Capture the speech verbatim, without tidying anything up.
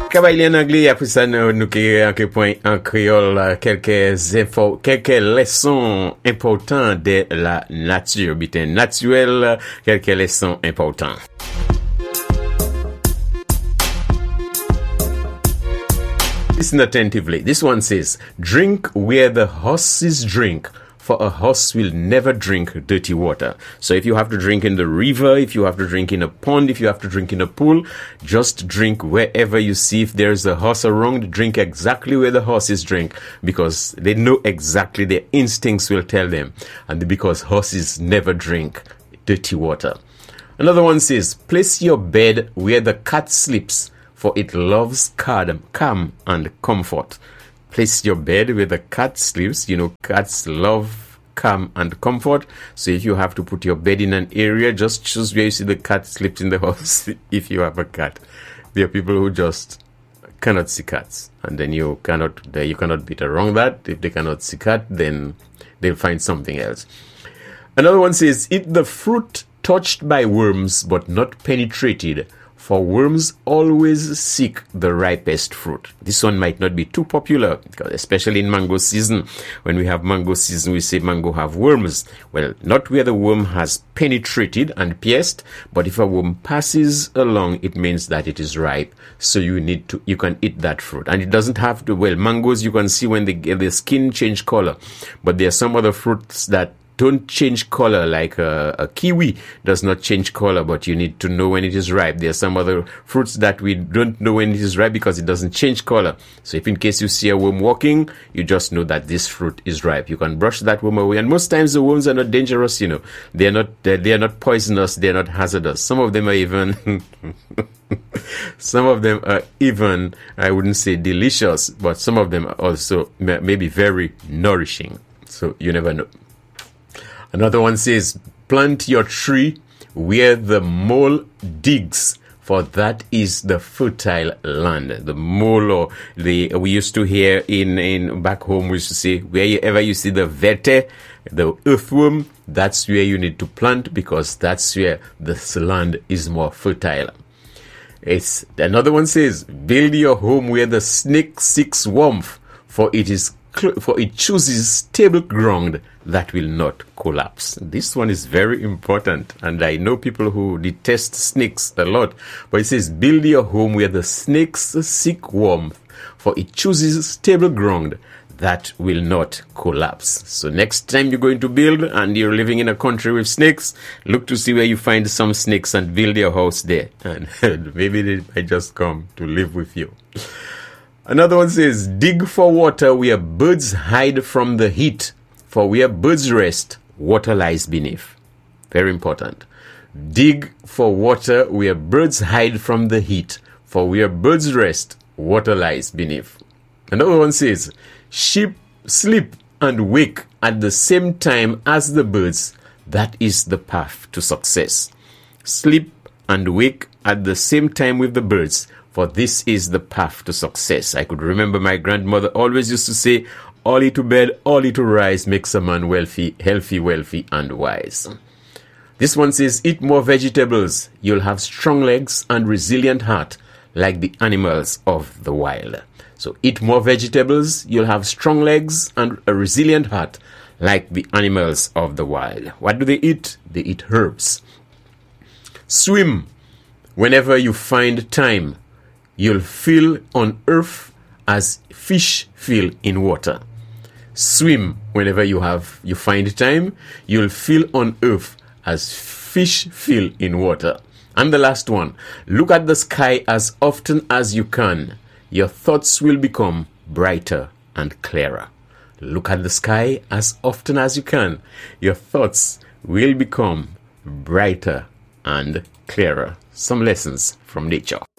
Cavalier en anglais, après ça, nous, nous, en quel point, en créole, quelques infos, quelques leçons importantes de la nature, bitin naturel, quelques leçons importantes. Listen attentively. This one says, drink where the horses drink, for a horse will never drink dirty water. So if you have to drink in the river, if you have to drink in a pond, if you have to drink in a pool, just drink wherever you see. If there's a horse around, drink exactly where the horses drink, because they know exactly, their instincts will tell them. And because horses never drink dirty water. Another one says, place your bed where the cat sleeps, for it loves calm, calm and comfort. Place your bed where the cat sleeps. You know, cats love calm and comfort. So if you have to put your bed in an area, just choose where you see the cat sleeps in the house if you have a cat. There are people who just cannot see cats. And then you cannot, you cannot beat around that. If they cannot see cat, then they'll find something else. Another one says, eat the fruit touched by worms but not penetrated, for worms always seek the ripest fruit. This one might not be too popular, because especially in mango season. When we have mango season, we say mango have worms. Well, not where the worm has penetrated and pierced, but if a worm passes along, it means that it is ripe. So you need to, you can eat that fruit. And it doesn't have to, well, mangoes you can see when the, the skin change color. But there are some other fruits that don't change color, like a, a kiwi does not change color, but you need to know when it is ripe. There are some other fruits that we don't know when it is ripe because it doesn't change color. So if in case you see a worm walking, you just know that this fruit is ripe. You can brush that worm away. And most times the worms are not dangerous, you know. They are not, they are not poisonous. They are not hazardous. Some of them are even, some of them are even, I wouldn't say delicious, but some of them are also maybe very nourishing. So you never know. Another one says, plant your tree where the mole digs, for that is the fertile land. The mole, or the, we used to hear in, in back home, we used to say, wherever you see the vete, the earthworm, that's where you need to plant, because that's where the land is more fertile. It's, another one says, build your home where the snake seeks warmth, for it is for it chooses stable ground that will not collapse. This one is very important, and I know people who detest snakes a lot, but it says, build your home where the snakes seek warmth, for it chooses stable ground that will not collapse. So next time you're going to build and you're living in a country with snakes, look to see where you find some snakes and build your house there, and maybe they might just come to live with you. Another one says, dig for water where birds hide from the heat, for where birds rest, water lies beneath. Very important. Dig for water where birds hide from the heat, for where birds rest, water lies beneath. Another one says, sheep sleep and wake at the same time as the birds. That is the path to success. Sleep and wake at the same time with the birds, for this is the path to success. I could remember my grandmother always used to say, early to bed, early to rise makes a man wealthy, healthy, wealthy, and wise. This one says, eat more vegetables. You'll have strong legs and resilient heart like the animals of the wild. So eat more vegetables. You'll have strong legs and a resilient heart like the animals of the wild. What do they eat? They eat herbs. Swim whenever you find time. You'll feel on earth as fish feel in water. Swim whenever you have you find time. You'll feel on earth as fish feel in water. And the last one, look at the sky as often as you can. Your thoughts will become brighter and clearer. Look at the sky as often as you can. Your thoughts will become brighter and clearer. Some lessons from nature.